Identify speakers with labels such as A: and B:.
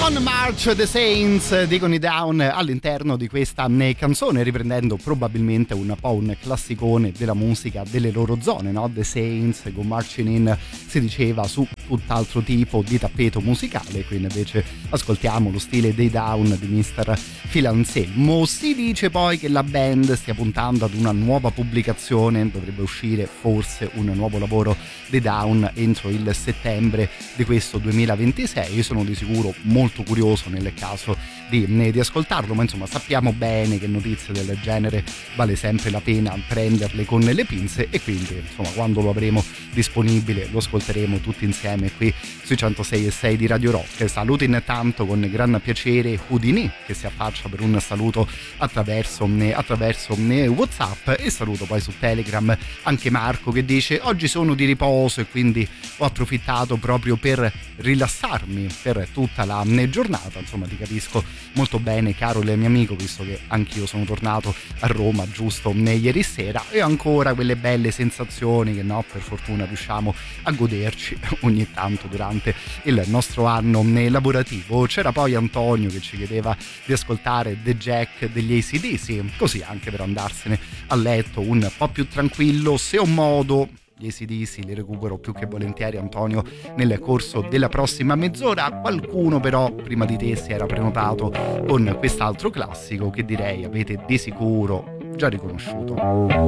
A: On March the Saints, dicono i Down all'interno di questa canzone, riprendendo probabilmente un po' un classicone della musica delle loro zone, no? The Saints, Go Marching In si diceva su tutt'altro tipo di tappeto musicale, qui invece ascoltiamo lo stile dei Down di Mr. Phil Anselmo. Si dice poi che la band stia puntando ad una nuova pubblicazione, dovrebbe uscire forse un nuovo lavoro dei Down entro il settembre di questo 2026. Io sono di sicuro molto curioso nel caso di ascoltarlo, ma insomma sappiamo bene che notizie del genere vale sempre la pena prenderle con le pinze, e quindi insomma quando lo avremo disponibile lo ascolteremo tutti insieme qui sui 106.6 di Radio Rock. Saluto intanto con gran piacere Houdini, che si affaccia per un saluto attraverso WhatsApp, e saluto poi su Telegram anche Marco, che dice: oggi sono di riposo e quindi ho approfittato proprio per rilassarmi per tutta la giornata. Insomma, ti capisco molto bene, caro il mio amico, visto che anch'io sono tornato a Roma giusto ieri sera e ho ancora quelle belle sensazioni che per fortuna riusciamo a goderci ogni tanto durante il nostro anno lavorativo. C'era poi Antonio che ci chiedeva di ascoltare The Jack degli AC/DC, così anche per andarsene a letto un po' più tranquillo. Se ho modo gli AC/DC li recupero più che volentieri, Antonio, nel corso della prossima mezz'ora. Qualcuno però prima di te si era prenotato con quest'altro classico che direi avete di sicuro già riconosciuto.